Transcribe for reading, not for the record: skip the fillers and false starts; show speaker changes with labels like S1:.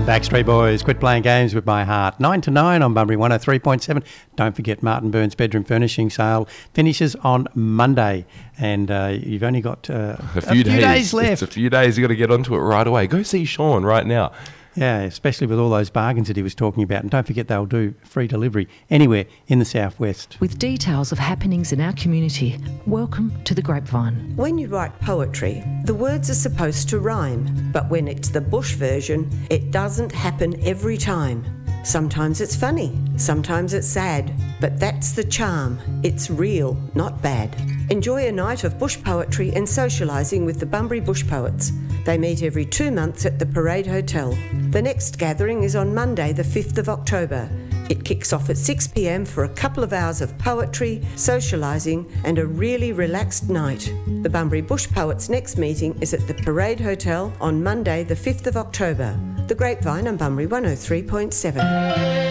S1: Backstreet Boys, Quit Playing Games With My Heart. 9 to 9 on Bunbury 103.7. Don't forget Martin Burns Bedroom Furnishing Sale finishes on Monday. And you've only got a few days left.
S2: It's a few days. You've got to get onto it right away. Go see Sean right now.
S1: Yeah, especially with all those bargains that he was talking about. And don't forget they'll do free delivery anywhere in the southwest.
S3: With details of happenings in our community, welcome to The Grapevine.
S4: When you write poetry, the words are supposed to rhyme. But when it's the bush version, it doesn't happen every time. Sometimes it's funny, sometimes it's sad, but that's the charm. It's real, not bad. Enjoy a night of bush poetry and socialising with the Bunbury Bush Poets. They meet every 2 months at the Parade Hotel. The next gathering is on Monday, the 5th of October. It kicks off at 6 p.m. for a couple of hours of poetry, socialising and a really relaxed night. The Bunbury Bush Poets' next meeting is at the Parade Hotel on Monday, the 5th of October. The Grapevine on Bunbury 103.7.